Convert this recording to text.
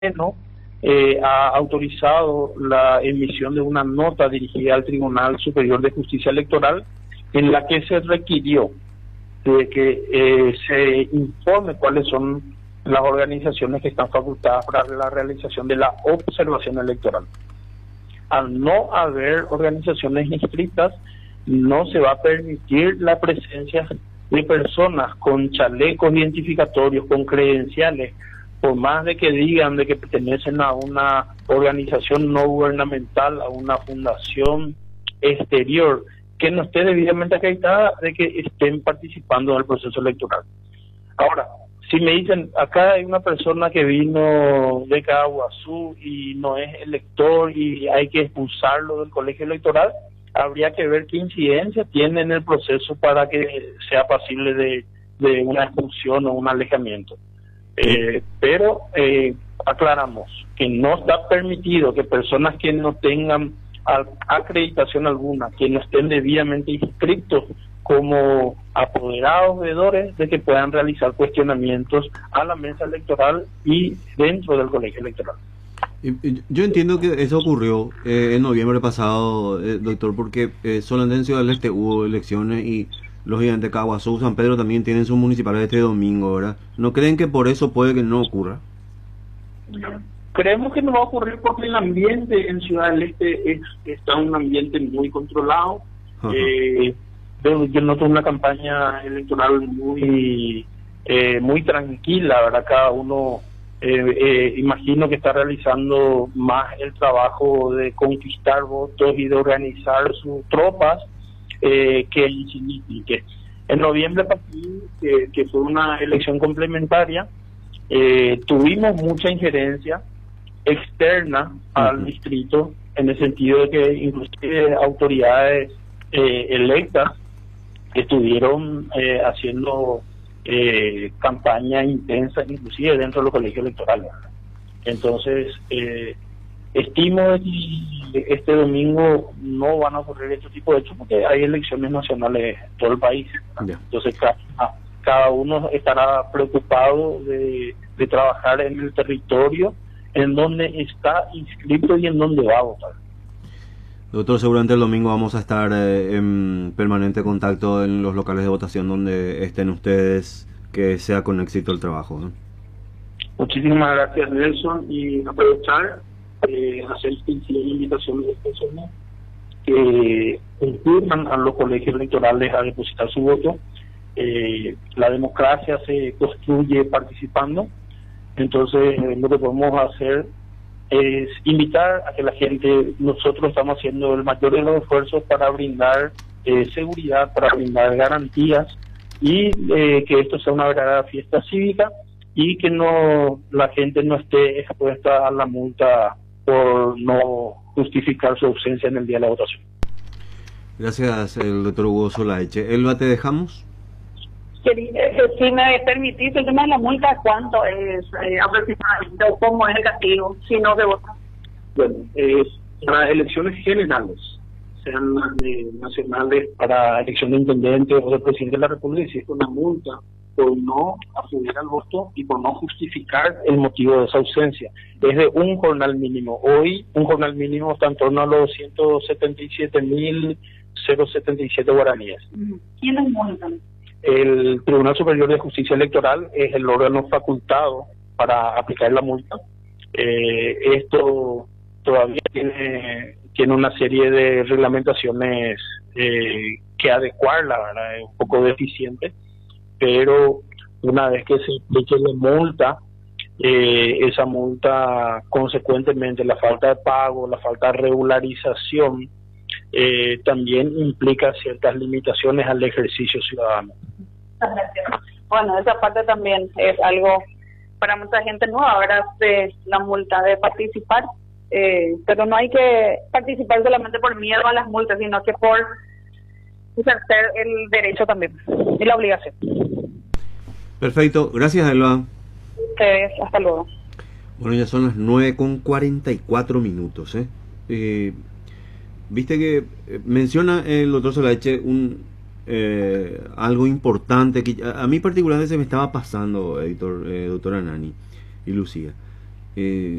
Pleno ha autorizado la emisión de una nota dirigida al Tribunal Superior de Justicia Electoral en la que se requirió de que se informe cuáles son las organizaciones que están facultadas para la realización de la observación electoral. Al no haber organizaciones inscritas, no se va a permitir la presencia de personas con chalecos identificatorios, con credenciales, por más de que digan de que pertenecen a una organización no gubernamental, a una fundación exterior, que no esté debidamente acreditada de que estén participando en el proceso electoral. Ahora, si me dicen, acá hay una persona que vino de Caguazú y no es elector y hay que expulsarlo del colegio electoral, habría que ver qué incidencia tiene en el proceso para que sea pasible de una expulsión o un alejamiento. Pero aclaramos que no está permitido que personas que no tengan acreditación alguna, que no estén debidamente inscritos como apoderados veedores, de que puedan realizar cuestionamientos a la mesa electoral y dentro del colegio electoral. Yo entiendo que eso ocurrió en noviembre pasado, doctor, porque solamente en Ciudad del Este hubo elecciones y lógicamente Caguazú, San Pedro también tienen sus municipales este domingo, ¿verdad? ¿No creen que por eso puede que no ocurra? Creemos que no va a ocurrir porque el ambiente en Ciudad del Este está un ambiente muy controlado. Yo noto una campaña electoral muy tranquila, ¿verdad? Cada uno imagino que está realizando más el trabajo de conquistar votos y de organizar sus tropas que signifique. En noviembre pasado, que fue una elección complementaria, tuvimos mucha injerencia externa al distrito, en el sentido de que inclusive autoridades electas estuvieron haciendo campaña intensa, inclusive dentro de los colegios electorales. Entonces, estimo que este domingo no van a ocurrir este tipo de hechos porque hay elecciones nacionales en todo el país. Entonces, cada uno estará preocupado de trabajar en el territorio en donde está inscrito y en donde va a votar. Doctor, seguramente el domingo vamos a estar en permanente contacto en los locales de votación donde estén ustedes, que sea con éxito el trabajo, ¿no? Muchísimas gracias, Nelson, y aprovechar hacer la invitación a las personas que concurran a los colegios electorales a depositar su voto. La democracia se construye participando, entonces lo que podemos hacer es invitar a que la gente, nosotros estamos haciendo el mayor de los esfuerzos para brindar seguridad, para brindar garantías y que esto sea una verdadera fiesta cívica y que la gente no esté expuesta a la multa por no justificar su ausencia en el día de la votación. Gracias, el doctor Hugo Solaeche. Elba, ¿te dejamos? Si me permitís, el tema de la multa, ¿cuánto es aproximadamente o cómo es el castigo si no se vota? Bueno, para elecciones generales, sean nacionales, para elección de intendente o de presidente de la República, existe una multa por no acudir al voto y por no justificar el motivo de esa ausencia. Es de un jornal mínimo. Hoy un jornal mínimo está en torno a los 177.077 guaraníes. ¿Quiénes multan? El Tribunal Superior de Justicia Electoral es el órgano facultado para aplicar la multa. Esto todavía tiene una serie de reglamentaciones que adecuarla, ¿verdad? Es un poco deficiente, pero una vez que se aplique la multa, esa multa, consecuentemente, la falta de pago, la falta de regularización, también implica ciertas limitaciones al ejercicio ciudadano. Bueno, esa parte también es algo para mucha gente nueva, ahora de la multa de participar, pero no hay que participar solamente por miedo a las multas, sino que por ejercer el derecho también y la obligación. Perfecto, gracias, Elba. Ustedes, hasta luego. Bueno, ya son las 9:44 viste que menciona el doctor Solaeche algo importante que a mí particularmente se me estaba pasando, doctora Nani y Lucía. eh,